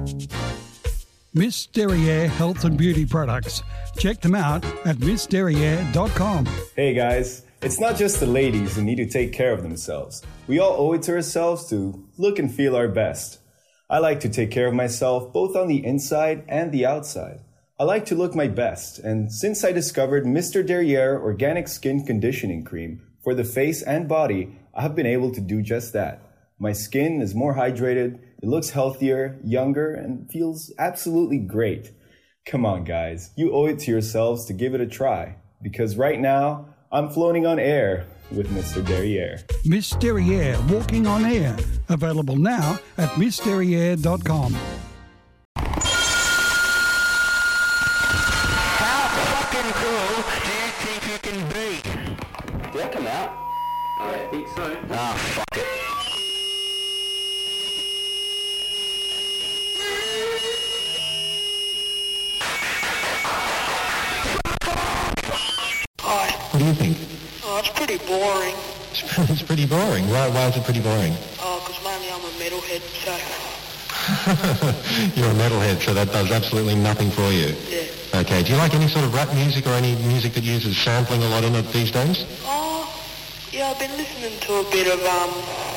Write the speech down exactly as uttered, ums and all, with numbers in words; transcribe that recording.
Miss Derriere Health and Beauty Products. Check them out at miss derriere dot com. Hey guys, it's not just the ladies who need to take care of themselves. We all owe it to ourselves to look and feel our best. I like to take care of myself both on the inside and the outside. I like to look my best, and since I discovered Mister Derriere Organic Skin Conditioning Cream for the face and body, I have been able to do just that. My skin is more hydrated, it looks healthier, younger, and feels absolutely great. Come on guys, you owe it to yourselves to give it a try, because right now, I'm floating on air with Mister Derriere. Miss Derriere Walking on Air. Available now at miss derriere dot com. Did that come out? I think so. Ah, fuck it. Hi. What do you think? Oh, it's pretty boring. It's pretty boring. Why, why is it pretty boring? Oh, because mainly I'm a metalhead, so... You're a metalhead, so that does absolutely nothing for you. Yeah. Okay, do you like any sort of rap music or any music that uses sampling a lot in it these days? Oh, yeah, I've been listening to a bit of, um...